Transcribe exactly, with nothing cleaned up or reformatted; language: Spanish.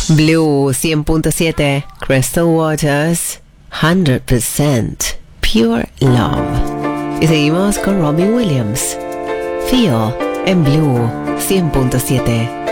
Blue cien punto siete, Crystal Waters, one hundred percent Pure Love. Y seguimos con Robbie Williams, Feel en Blue cien punto siete.